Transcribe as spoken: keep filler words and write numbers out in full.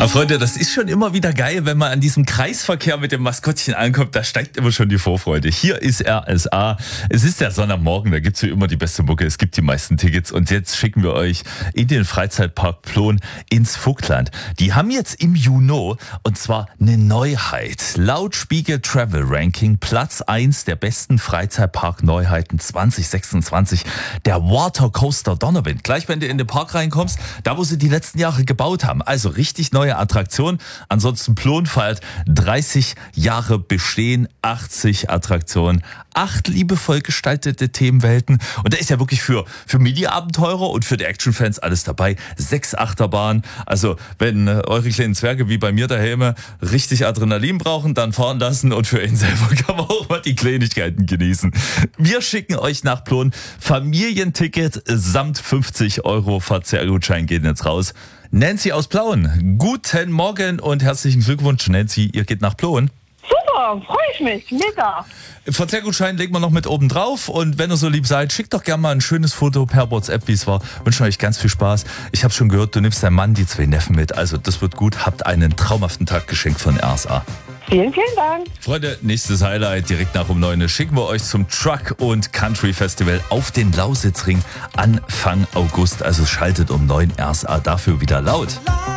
Aber Freunde, das ist schon immer wieder geil, wenn man an diesem Kreisverkehr mit dem Maskottchen ankommt, da steigt immer schon die Vorfreude. Hier ist R S A. Es ist der Sonntagmorgen, da gibt's wie immer die beste Mucke, es gibt die meisten Tickets und jetzt schicken wir euch in den Freizeitpark Plon ins Vogtland. Die haben jetzt im Juni und zwar eine Neuheit. Laut Spiegel Travel Ranking Platz eins der besten Freizeitpark-Neuheiten zwanzig sechsundzwanzig, der Watercoaster Donnerwind. Gleich wenn du in den Park reinkommst, da wo sie die letzten Jahre gebaut haben. Also richtig neue Attraktion. Ansonsten Plon feiert dreißig Jahre Bestehen, achtzig Attraktionen, acht liebevoll gestaltete Themenwelten. Und da ist ja wirklich für, für Mini-Abenteurer und für die Actionfans alles dabei. Sechs Achterbahnen. Also wenn eure kleinen Zwerge wie bei mir daheim richtig Adrenalin brauchen, dann fahren lassen und für ihn selber kann man auch mal die Kleinigkeiten genießen. Wir schicken euch nach Plon. Familienticket samt fünfzig Euro Verzehrgutschein geht jetzt raus. Nancy aus Plauen, guten Morgen und herzlichen Glückwunsch, Nancy, ihr geht nach Plon. Super, freue ich mich, mega. Verzehrgutschein legen wir noch mit oben drauf und wenn ihr so lieb seid, schickt doch gerne mal ein schönes Foto per WhatsApp, wie es war. Wünschen euch ganz viel Spaß. Ich habe schon gehört, du nimmst deinen Mann, die zwei Neffen mit, also das wird gut. Habt einen traumhaften Tag geschenkt von R S A. Vielen, vielen Dank. Freunde, nächstes Highlight direkt nach um neun schicken wir euch zum Truck- und Country-Festival auf den Lausitzring Anfang August. Also schaltet um neun R S A dafür wieder laut.